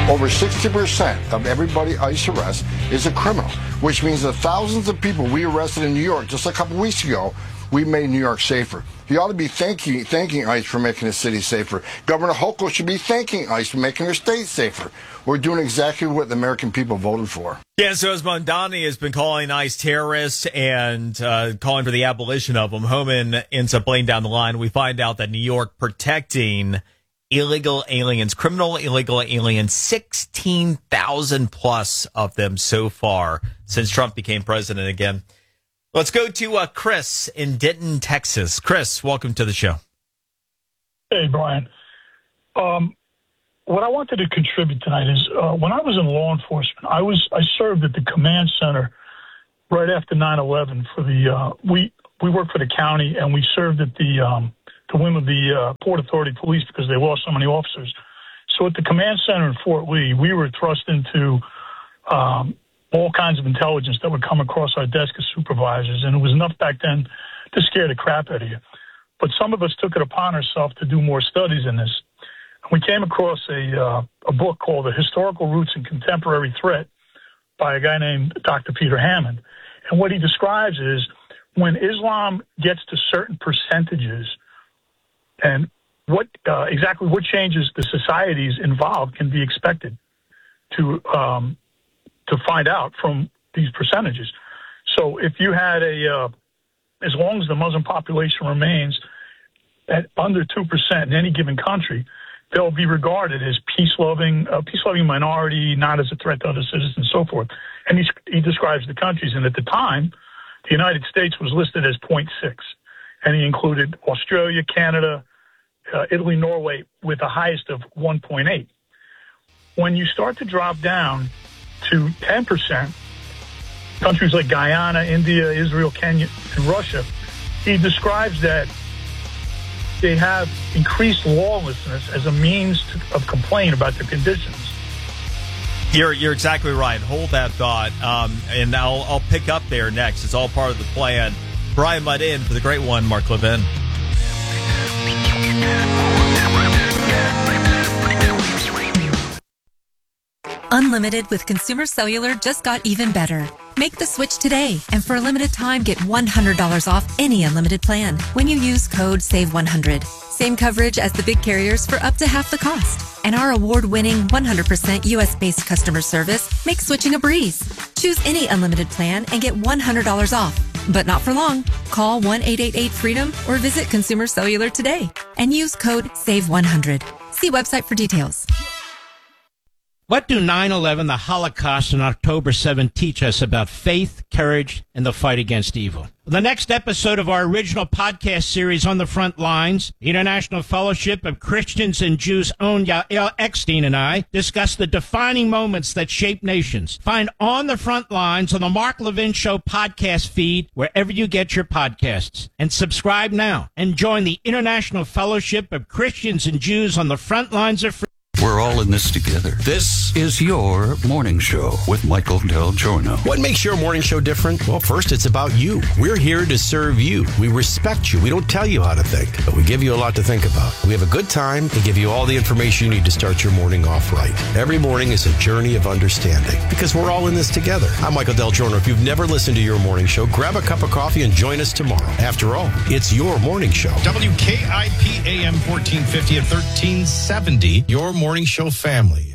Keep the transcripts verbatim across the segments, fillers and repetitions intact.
over sixty percent of everybody ICE arrests is a criminal, which means that thousands of people we arrested in New York just a couple weeks ago, we made New York safer. You ought to be thanking, thanking ICE for making the city safer. Governor Hochul should be thanking ICE for making their state safer. We're doing exactly what the American people voted for. Yeah, so as Mondani has been calling ICE terrorists and uh, calling for the abolition of them, Homan ends up laying down the line. We find out that New York protecting illegal aliens, criminal illegal aliens, sixteen thousand plus of them so far since Trump became president again. Let's go to uh, Chris in Denton, Texas. Chris, welcome to the show. Hey, Brian. Um, what I wanted to contribute tonight is uh, when I was in law enforcement, I was I served at the command center right after nine eleven for the uh, we we worked for the county, and we served at the um, the wing of the uh, Port Authority Police because they lost so many officers. So at the command center in Fort Lee, we were thrust into um, all kinds of intelligence that would come across our desk as supervisors, and it was enough back then to scare the crap out of you. But some of us took it upon ourselves to do more studies in this. And we came across a uh, a book called The Historical Roots and Contemporary Threat by a guy named Doctor Peter Hammond. And what he describes is when Islam gets to certain percentages and what uh, exactly what changes the societies involved can be expected to um, to find out from these percentages. So if you had a, uh, as long as the Muslim population remains at under two percent in any given country, they'll be regarded as peace-loving, uh, peace-loving minority, not as a threat to other citizens and so forth. And he, he describes the countries. And at the time, the United States was listed as zero point six. And he included Australia, Canada, uh, Italy, Norway, with the highest of one point eight. When you start to drop down to ten percent, countries like Guyana, India, Israel, Kenya, and Russia, he describes that they have increased lawlessness as a means to, of complaint about their conditions. You're you're exactly right. Hold that thought, um, and I'll I'll pick up there next. It's all part of the plan. Brian Mudd in for the great one, Mark Levin. Unlimited with Consumer Cellular just got even better. Make the switch today, and for a limited time, get one hundred dollars off any unlimited plan when you use code save one hundred. Same coverage as the big carriers for up to half the cost. And our award-winning one hundred percent U S-based customer service makes switching a breeze. Choose any unlimited plan and get one hundred dollars off. But not for long. Call one eight eight eight freedom or visit Consumer Cellular today and use code save one hundred. See website for details. What do nine eleven, the Holocaust, and October seventh teach us about faith, courage, and the fight against evil? The next episode of our original podcast series, On the Front Lines, the International Fellowship of Christians and Jews' own Yael Eckstein and I discuss the defining moments that shape nations. Find On the Front Lines on the Mark Levin Show podcast feed wherever you get your podcasts. And subscribe now and join the International Fellowship of Christians and Jews on the Front Lines of Freedom. We're all in this together. This is your morning show with Michael Del Giorno. What makes your morning show different? Well, first, it's about you. We're here to serve you. We respect you. We don't tell you how to think, but we give you a lot to think about. We have a good time and give you all the information you need to start your morning off right. Every morning is a journey of understanding because we're all in this together. I'm Michael Del Giorno. If you've never listened to your morning show, grab a cup of coffee and join us tomorrow. After all, it's your morning show. W K I P A M fourteen fifty and thirteen seventy, your morning show family.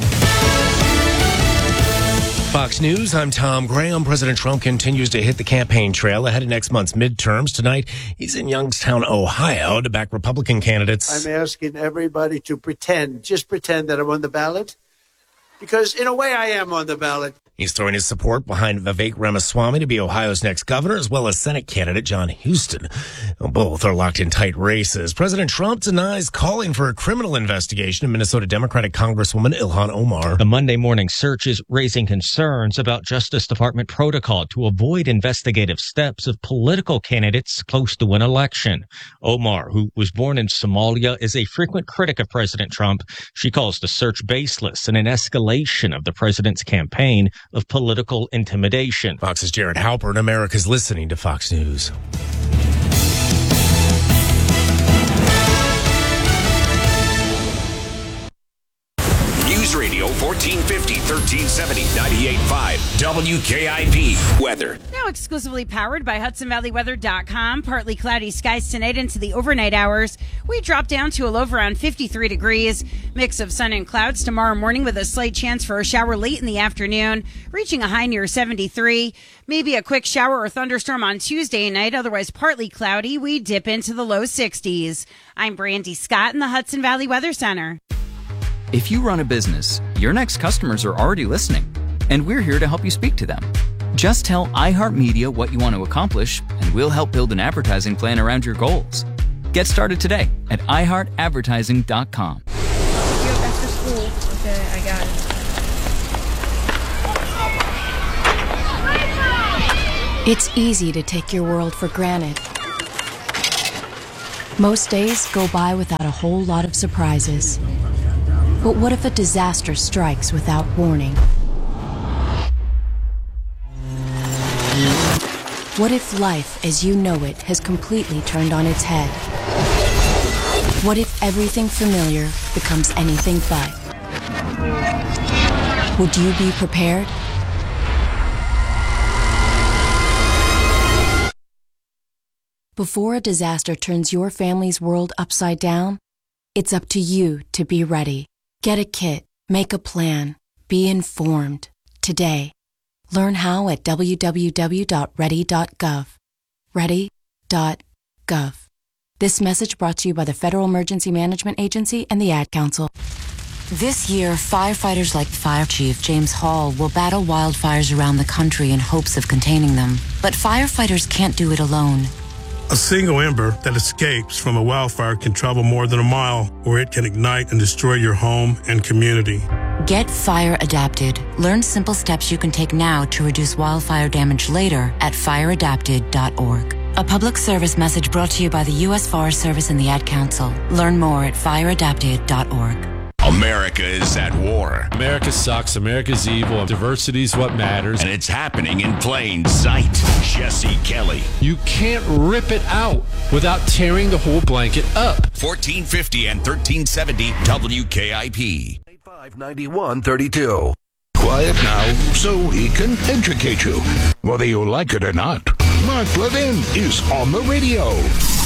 Fox News, I'm Tom Graham. President Trump continues to hit the campaign trail ahead of next month's midterms. Tonight, he's in Youngstown, Ohio, to back Republican candidates. I'm asking everybody to pretend, just pretend that I'm on the ballot, because in a way I am on the ballot. He's throwing his support behind Vivek Ramaswamy to be Ohio's next governor, as well as Senate candidate John Houston. Both are locked in tight races. President Trump denies calling for a criminal investigation of Minnesota Democratic Congresswoman Ilhan Omar. The Monday morning search is raising concerns about Justice Department protocol to avoid investigative steps of political candidates close to an election. Omar, who was born in Somalia, is a frequent critic of President Trump. She calls the search baseless and an escalation of the president's campaign of political intimidation. Fox's Jared Halpern. America's listening to Fox News. News Radio fourteen fifty, thirteen seventy, ninety-eight point five W K I P weather. Now exclusively powered by Hudson Valley Weather dot com. Partly cloudy skies tonight into the overnight hours. We drop down to a low of around fifty-three degrees. Mix of sun and clouds tomorrow morning with a slight chance for a shower late in the afternoon, reaching a high near seventy-three. Maybe a quick shower or thunderstorm on Tuesday night, otherwise partly cloudy. We dip into the low sixties. I'm Brandy Scott in the Hudson Valley Weather Center. If you run a business, your next customers are already listening, and we're here to help you speak to them. Just tell iHeartMedia what you want to accomplish, and we'll help build an advertising plan around your goals. Get started today at i heart advertising dot com. Yep, after school. Okay, I got it. It's easy to take your world for granted. Most days go by without a whole lot of surprises. But what if a disaster strikes without warning? What if life as you know it has completely turned on its head? What if everything familiar becomes anything but? Would you be prepared? Before a disaster turns your family's world upside down, it's up to you to be ready. Get a kit, make a plan, be informed today. Learn how at w w w dot ready dot gov. ready dot gov. This message brought to you by the Federal Emergency Management Agency and the Ad Council. This year, firefighters like Fire Chief James Hall will battle wildfires around the country in hopes of containing them. But firefighters can't do it alone. A single ember that escapes from a wildfire can travel more than a mile, or it can ignite and destroy your home and community. Get fire adapted. Learn simple steps you can take now to reduce wildfire damage later at fire adapted dot org. A public service message brought to you by the U S Forest Service and the Ad Council. Learn more at fire adapted dot org. America is at war. America sucks. America's evil. Diversity's what matters. And it's happening in plain sight. Jesse Kelly. You can't rip it out without tearing the whole blanket up. fourteen fifty and thirteen seventy W K I P. five ninety-one thirty-two. Quiet now so he can educate you, whether you like it or not. Mark Levin is on the radio.